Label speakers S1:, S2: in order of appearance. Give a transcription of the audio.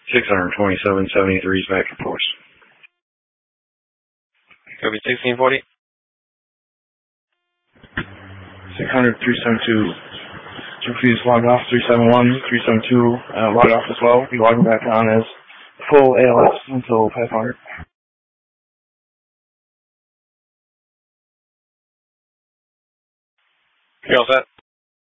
S1: 627.73 is back in force.
S2: Copy 1640.
S1: 600, 372. Please log off 371, 372, log off as well. Be logging back on as full ALS until 500.
S2: You all set?